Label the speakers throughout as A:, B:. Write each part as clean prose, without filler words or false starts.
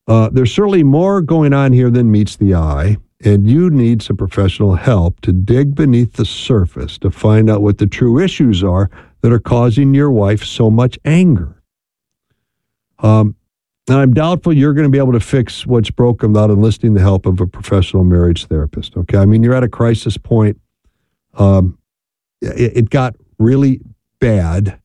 A: There's certainly more going on here than meets the eye, and you need some professional help to dig beneath the surface to find out what the true issues are that are causing your wife so much anger. And I'm doubtful you're going to be able to fix what's broken without enlisting the help of a professional marriage therapist. Okay, I mean, you're at a crisis point. It got really bad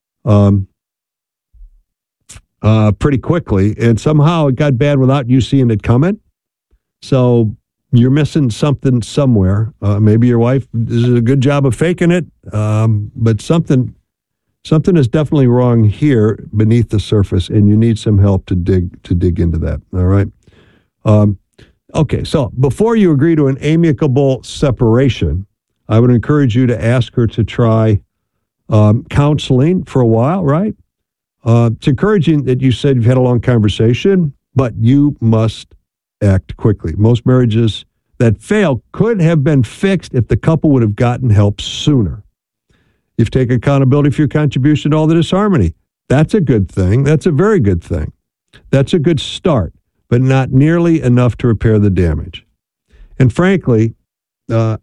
A: pretty quickly, and somehow it got bad without you seeing it coming. So you're missing something somewhere. Maybe your wife does a good job of faking it, but something is definitely wrong here beneath the surface, and you need some help to dig into that. All right. Okay. So before you agree to an amicable separation, I would encourage you to ask her to try counseling for a while. Right. It's encouraging that you said you've had a long conversation, but you must act quickly. Most marriages that fail could have been fixed if the couple would have gotten help sooner. You've taken accountability for your contribution to all the disharmony. That's a good thing. That's a very good thing. That's a good start, but not nearly enough to repair the damage. And frankly, so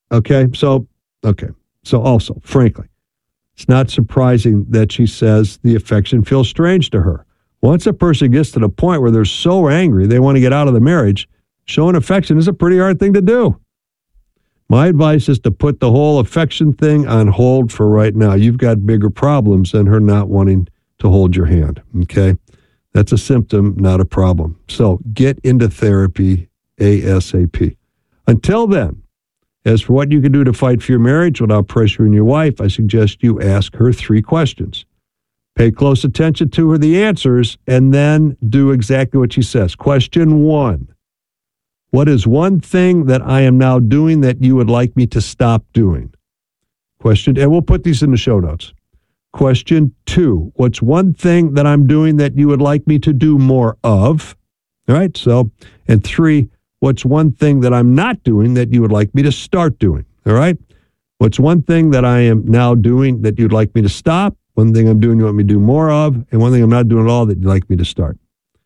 A: frankly, it's not surprising that she says the affection feels strange to her. Once a person gets to the point where they're so angry they want to get out of the marriage, showing affection is a pretty hard thing to do. My advice is to put the whole affection thing on hold for right now. You've got bigger problems than her not wanting to hold your hand, okay? That's a symptom, not a problem. So get into therapy ASAP. Until then, as for what you can do to fight for your marriage without pressuring your wife, I suggest you ask her 3 questions. Pay close attention to the answers, and then do exactly what she says. Question 1. What is one thing that I am now doing that you would like me to stop doing? Question, and we'll put these in the show notes. Question 2, what's one thing that I'm doing that you would like me to do more of? All right, so, and 3, what's one thing that I'm not doing that you would like me to start doing? All right, what's one thing that I am now doing that you'd like me to stop? One thing I'm doing you want me to do more of, and one thing I'm not doing at all that you'd like me to start.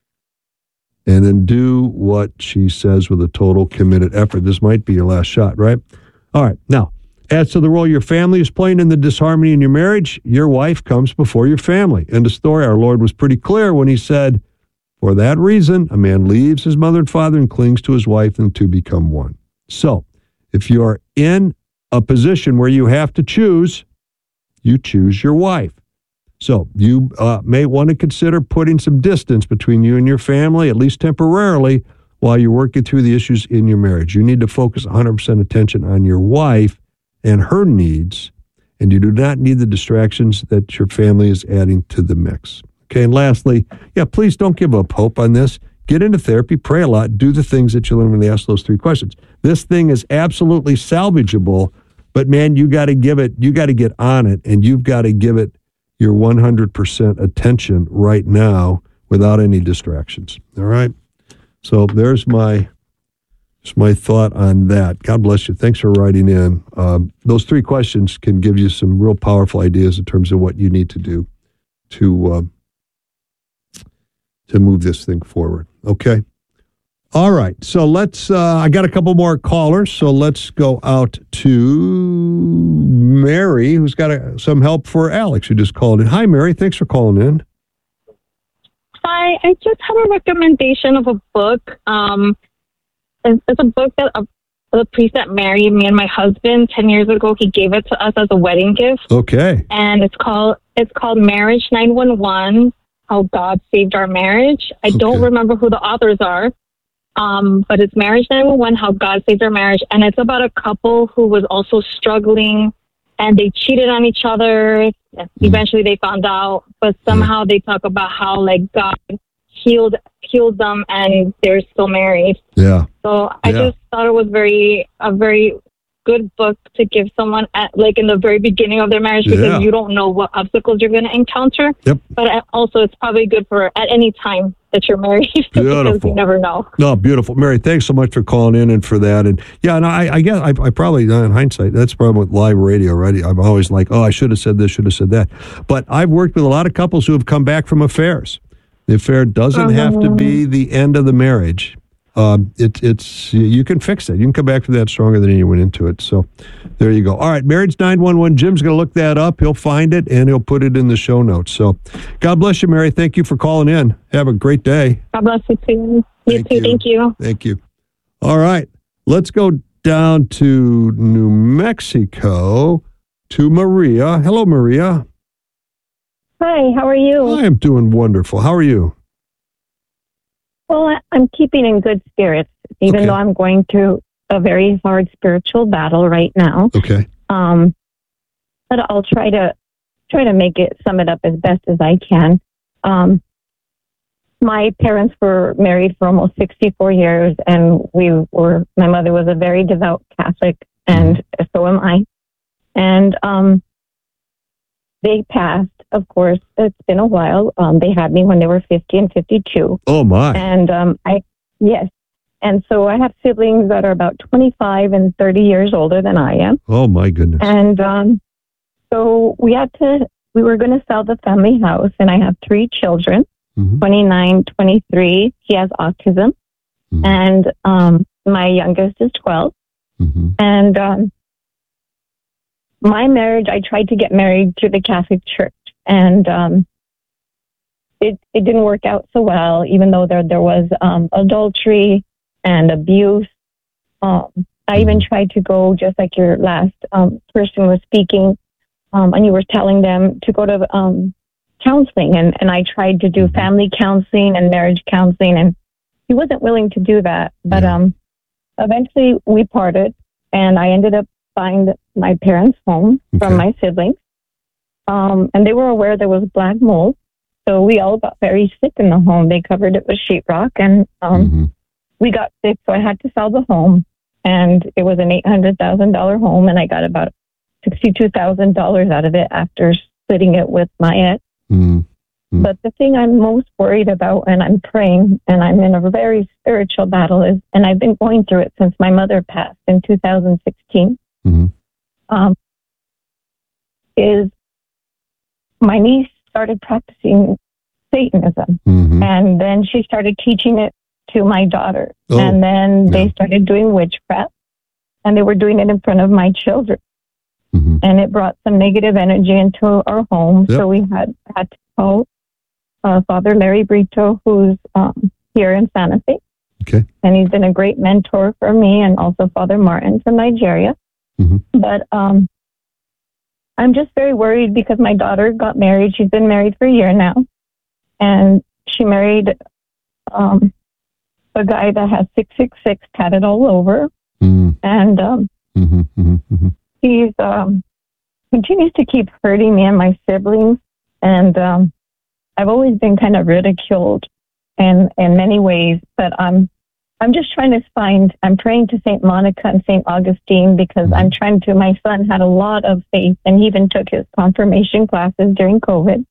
A: And then do what she says with a total committed effort. This might be your last shot, right? All right. Now, as to the role your family is playing in the disharmony in your marriage, your wife comes before your family. End of story. Our Lord was pretty clear when he said, for that reason, a man leaves his mother and father and clings to his wife, and two become one. So, if you are in a position where you have to choose, you choose your wife. So you may want to consider putting some distance between you and your family, at least temporarily, while you're working through the issues in your marriage. You need to focus 100% attention on your wife and her needs, and you do not need the distractions that your family is adding to the mix. Okay, and lastly, please don't give up hope on this. Get into therapy, pray a lot, do the things that you learn when they ask those 3 questions. This thing is absolutely salvageable, but man, you got to get on it, and you've got to give it your 100% attention right now without any distractions. All right? So there's my thought on that. God bless you. Thanks for writing in. Those 3 questions can give you some real powerful ideas in terms of what you need to do to move this thing forward. Okay? All right. So let's, I got a couple more callers, so let's go out to Mary, who's got some help for Alex, who just called in. Hi, Mary. Thanks for calling in.
B: Hi. I just have a recommendation of a book. It's a book that the priest that married me and my husband 10 years ago, he gave it to us as a wedding gift.
A: Okay.
B: And it's called Marriage 911, How God Saved Our Marriage. I don't remember who the authors are. But it's Marriage 911, How God Saved Our Marriage. And it's about a couple who was also struggling, and they cheated on each other. Eventually they found out, but somehow they talk about how like God healed them and they're still married. Yeah. So I just thought it was a very good book to give someone in the very beginning of their marriage, because you don't know what obstacles you're going to encounter. Yep. But also it's probably good for at any time that you're married. Because you never know. No, beautiful. Mary, thanks so much for calling in and for that. And and I guess I probably, in hindsight, that's the problem with live radio, right? I'm always like, I should have said this, should have said that. But I've worked with a lot of couples who have come back from affairs.
A: The affair doesn't have to be the end of the marriage. It's you can fix it. You can come back from that stronger than you went into it. So there you go. All right, Marriage 911. Jim's going to look that up. He'll find it, and he'll put it in the show notes. So God bless you, Mary. Thank you for calling in. Have a great day.
B: God bless you, too. You too. Thank you.
A: Thank you. All right, let's go down to New Mexico to Maria. Hello, Maria.
C: Hi, how are you?
A: I am doing wonderful. How are you?
C: Well, I'm keeping in good spirits, even though I'm going through a very hard spiritual battle right now.
A: Okay.
C: But I'll try to sum it up as best as I can. My parents were married for almost 64 years, and my mother was a very devout Catholic, and so am I. And they passed, of course. It's been a while. They had me when they were 50 and 52.
A: Oh, my.
C: And yes. And so I have siblings that are about 25 and 30 years older than I am.
A: Oh, my goodness.
C: And so we were going to sell the family house, and I have 3 children, 29, 23. He has autism. And my youngest is 12. And my marriage, I tried to get married to the Catholic Church, and it didn't work out so well, even though there was adultery and abuse. I even tried to go, just like your last person was speaking, and you were telling them to go to counseling, and I tried to do family counseling and marriage counseling, and he wasn't willing to do that. But eventually we parted, and I ended up buying my parents' home from my siblings. And they were aware there was black mold. So we all got very sick in the home. They covered it with sheetrock, and we got sick. So I had to sell the home, and it was an $800,000 home, and I got about $62,000 out of it after splitting it with my ex. But the thing I'm most worried about, and I'm praying, and I'm in a very spiritual battle, is, and I've been going through it since my mother passed in 2016, is my niece started practicing Satanism, and then she started teaching it to my daughter, and then they started doing witchcraft, and they were doing it in front of my children, and it brought some negative energy into our home. So we had to call Father Larry Brito, who's here in Santa Fe, and he's been a great mentor for me, and also Father Martin from Nigeria. But I'm just very worried because my daughter got married. She's been married for a year now, and she married a guy that has 666 tatted all over, and he's continues to keep hurting me and my siblings, and I've always been kind of ridiculed in many ways, but I'm just trying to I'm praying to St. Monica and St. Augustine, because my son had a lot of faith, and he even took his confirmation classes during COVID.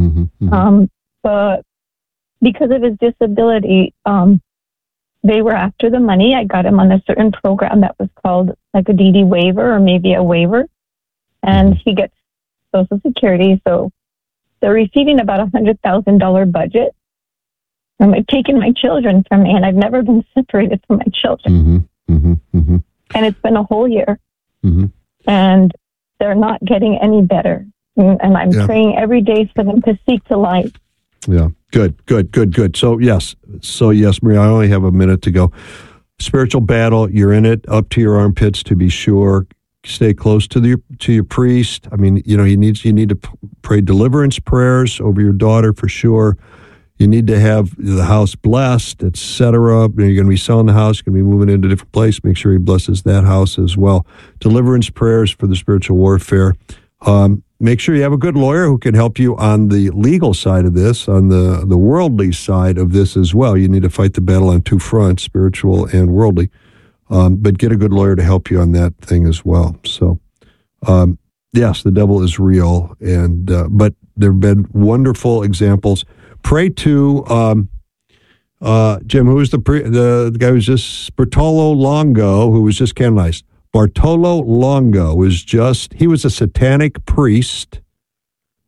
C: But because of his disability, they were after the money. I got him on a certain program that was called like a DD waiver, or maybe a waiver, and he gets Social Security. So they're receiving about $100,000 budget. And they've taken my children from me, and I've never been separated from my children. And it's been a whole year, and they're not getting any better. And I'm praying every day for them to seek the light.
A: Yeah, good. So yes, Maria, I only have a minute to go. Spiritual battle, you're in it up to your armpits, to be sure. Stay close to your priest. I mean, you need to pray deliverance prayers over your daughter for sure. You need to have the house blessed, etc. You're going to be selling the house, you're going to be moving into a different place. Make sure he blesses that house as well. Deliverance prayers for the spiritual warfare. Make sure you have a good lawyer who can help you on the legal side of this, on the worldly side of this as well. You need to fight the battle on 2 fronts, spiritual and worldly. But get a good lawyer to help you on that thing as well. So, yes, the devil is real, but there have been wonderful examples. Pray to Jim, who was the guy who was just Bartolo Longo, who was just canonized. Bartolo Longo he was a satanic priest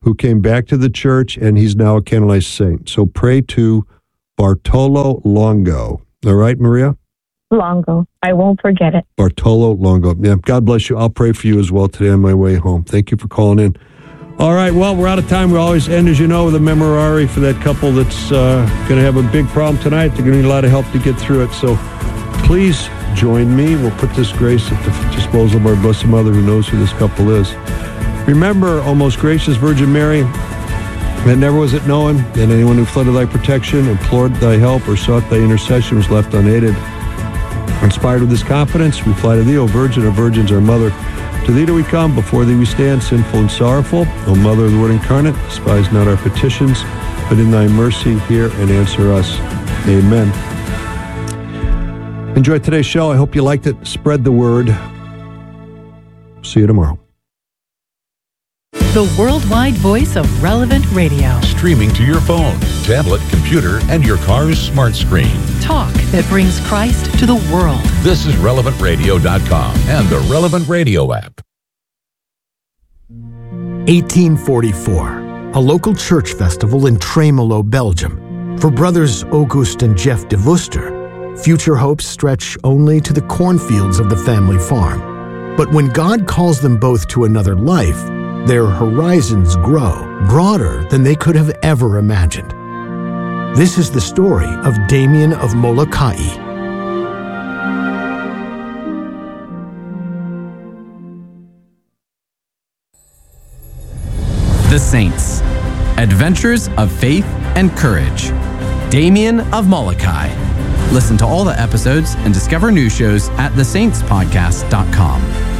A: who came back to the church, and he's now a canonized saint. So pray to Bartolo Longo. All right, Maria?
C: Longo. I won't forget it.
A: Bartolo Longo. Yeah, God bless you. I'll pray for you as well today on my way home. Thank you for calling in. All right, well, we're out of time. We always end, as you know, with a memorare for that couple that's going to have a big problem tonight. They're going to need a lot of help to get through it. So please join me. We'll put this grace at the disposal of our Blessed Mother, who knows who this couple is. Remember, O most gracious Virgin Mary, that never was it known that anyone who fled to thy protection, implored thy help, or sought thy intercession was left unaided. Inspired with this confidence, we fly to thee, O Virgin of Virgins, our Mother. To thee do we come, before thee we stand, sinful and sorrowful. O Mother of the Word incarnate, despise not our petitions, but in thy mercy hear and answer us. Amen. Enjoy today's show. I hope you liked it. Spread the word. See you tomorrow.
D: The worldwide voice of Relevant Radio.
E: Streaming to your phone, tablet, computer, and your car's smart screen.
D: Talk that brings Christ to the world.
E: This is RelevantRadio.com and the Relevant Radio app.
F: 1844, a local church festival in Tremelo, Belgium. For brothers Auguste and Jeff de Vooster, future hopes stretch only to the cornfields of the family farm. But when God calls them both to another life, their horizons grow broader than they could have ever imagined. This is the story of Damien of Molokai.
G: The Saints. Adventures of Faith and Courage. Damien of Molokai. Listen to all the episodes and discover new shows at thesaintspodcast.com.